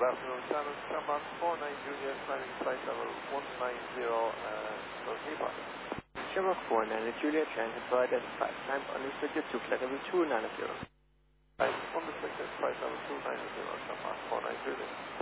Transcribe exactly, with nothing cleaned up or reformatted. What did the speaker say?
Good afternoon, Channel Command four nine Juliet, climbing flight level one nine zero, uh, Newport. Shamrock four nine Juliet, transit for identified. Climb unrestricted to flight level two nine zero. Right, unrestricted, flight level two nine zero, Command four nine Juliet.